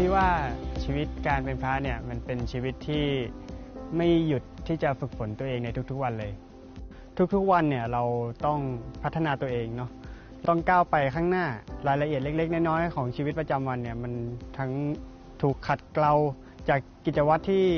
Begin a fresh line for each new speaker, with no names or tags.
พี่ว่าชีวิตการเป็นพระเนี่ยมันเป็นชีวิตที่ไม่หยุดที่จะฝึกฝนตัวเองในทุกๆวันเลยทุกๆวันเนี่ยเราต้องพัฒนาตัวเองเนาะต้องก้าวไปข้างหน้ารายละเอียดเล็กๆน้อยๆของชีวิตประจำวันเนี่ยมันทั้งถูกขัดเกลาจากกิจวัตรที่